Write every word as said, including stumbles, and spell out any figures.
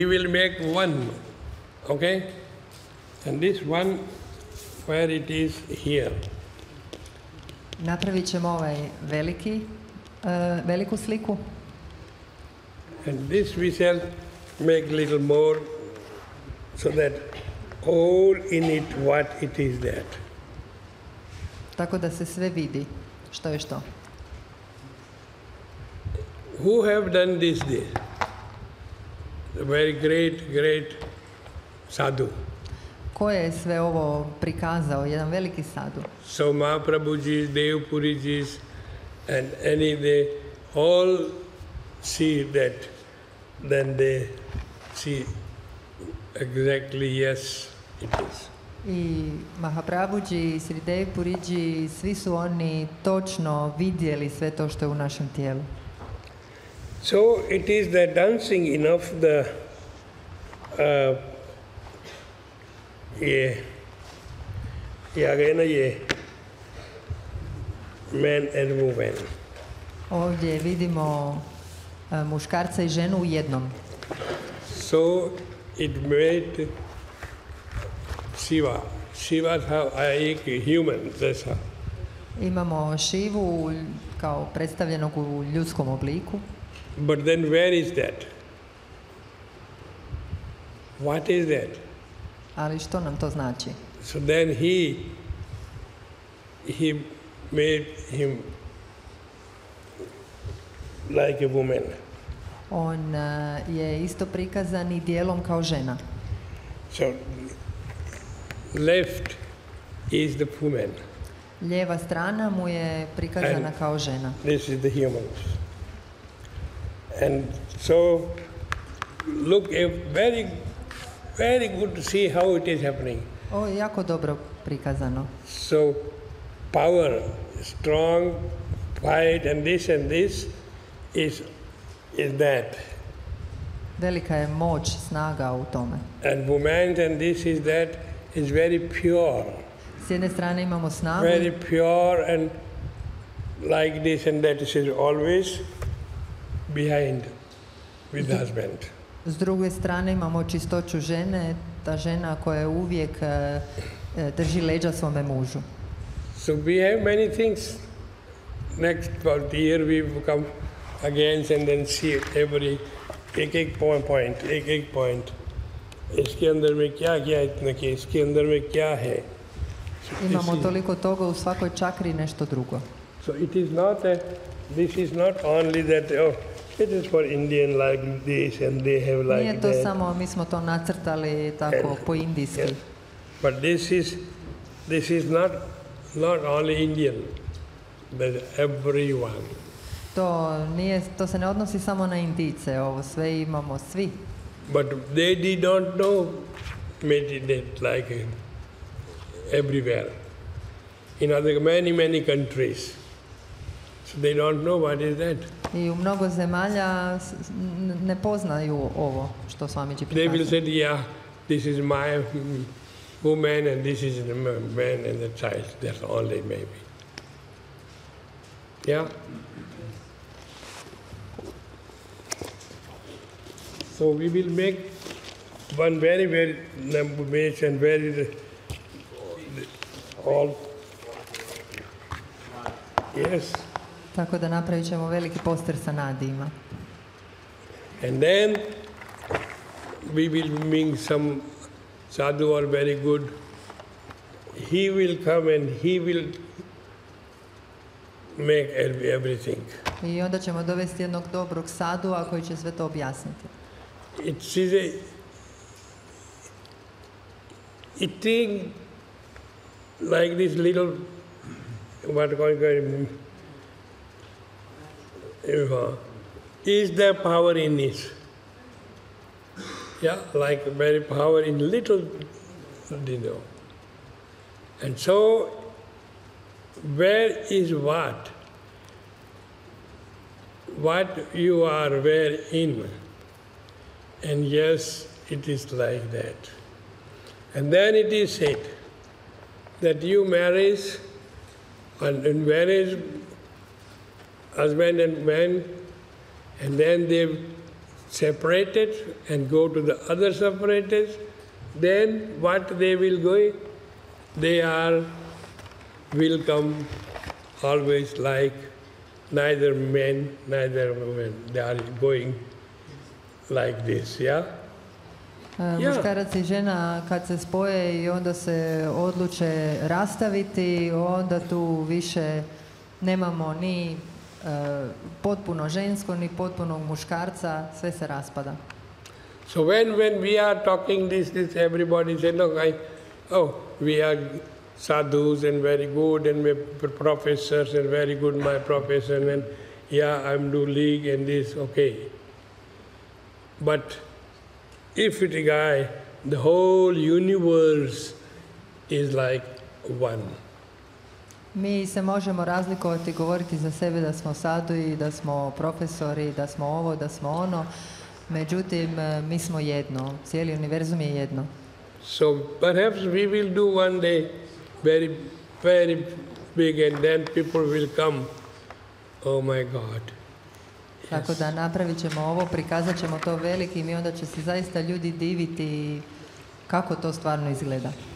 We will make one, okay? And this one, where it is here. Napravit ćemo ovaj veliki, uh, veliku sliku. And this we shall make little more, so that all in it what it is that. Tako da se sve vidi što je što. Who have done this day? The very great, great sadhu. Ko je sve ovo prikazao? Jedan veliki sadhu. So Mahaprabhuji, Devpuriji, and any they all see that, then they see exactly yes it is. I Mahaprabhuji, Sridev Puriji, svi su oni točno vidjeli sve to što je u našem tijelu. So it is the dancing of the uh, ये ये आ गए ना ये man and woman. Ovdje vidimo uh, muškarca i ženu u jednom. So it made Shiva. Shiva था एक human जैसा. Imamo Šivu kao predstavljenog u ljudskom obliku. But then where is that? What is that? Ali što nam to znači? So then he he made him like a woman. On uh, je isto prikazan i dijelom kao žena. So left is the woman. Lijeva strana mu je prikazana And kao žena. This is the humans. And so look, a very, very good to see how it is happening. Ovo je jako dobro prikazano. So power, strong, fight, and this and this is is that. Velika je moć, snaga u tome. And woman and this is that is very pure. S jedne strane imamo snagu, Very pure and like this and that is always behind with the husband. s druge strane imamo čistoću žene, ta žena koja uvijek uh, drži leđa svome mužu. So we have many things. Next about the year we will come again and then see every एक एक point point एक एक point इसके अंदर में क्या क्या इतना कि इसके अंदर में क्या है. Imamo toliko toga u svakoj čakri nešto drugo. So it is not a, this is not only that oh it is for Indian like this and they have like Nije to that. samo, mi smo to nacrtali tako And- po indijski. Yes. But this is this is not not only Indian, but everyone. To, nije, to se ne odnosi samo na Indijce, ovo sve imamo svi. But they did not know meditate like uh, everywhere. In other many many countries, so they don't know what is that. I u mnogo zemalja s- s- n- ne poznaju ovo što Swamiji They will prikazuje. say, yeah, this is my mm, woman and this is the ma- man and the child. That's only maybe. Yeah. So we will make one very, very number base and very the- the- all. Yes. Tako da napravit ćemo veliki poster sa nadijima. And then we will bring some sadhu or very good. He will come and he will make ev- everything. I onda ćemo dovesti jednog dobrog sadua koji će sve to objasniti. It is a it is like this little what going to uh, is there power in this? Yeah, like very power in little, you know. And so, where is what? What you are where in? And yes, it is like that. And then it is said that you marriage, and in marriage, husband and man, and then they separated and go to the other separators, then what they will go? They are will come always like neither men, neither women. They are going like this, yeah? E, Muškarac i žena kad se spoje i onda se odluče rastaviti, onda tu više nemamo ni e, potpuno žensko, ni potpunog muškarca, sve se raspada. So when, when we are talking this, this everybody say, look, I, oh, we are sadhus and very good and we professors and very good my profession and yeah, I'm do league and this, okay. But if it a guy, the whole universe is like one. Mi se možemo razlikovati, govoriti za sebe da smo sadui, da smo profesori, da smo ovo, da smo ono. Međutim, e, mi smo jedno. Cijeli univerzum je jedno. So perhaps we will do one day very, very big and then people will come, oh my God. Tako da napravit ćemo ovo, prikazat ćemo to velikim i onda će se zaista ljudi diviti kako to stvarno izgleda.